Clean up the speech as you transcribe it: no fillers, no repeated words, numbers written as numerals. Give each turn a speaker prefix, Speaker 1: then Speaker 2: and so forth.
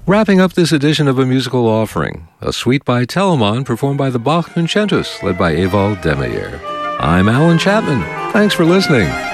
Speaker 1: Wrapping up this edition of A Musical Offering, a suite by Telemann performed by the Bach Concertos, led by Ewald Demeyer. I'm Alan Chapman. Thanks for listening.